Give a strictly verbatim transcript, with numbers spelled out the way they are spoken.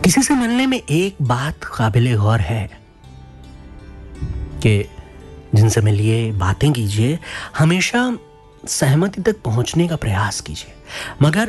किसी से मिलने में एक बात काबिले गौर है कि जिनसे मिलिए, बातें कीजिए, हमेशा सहमति तक पहुंचने का प्रयास कीजिए, मगर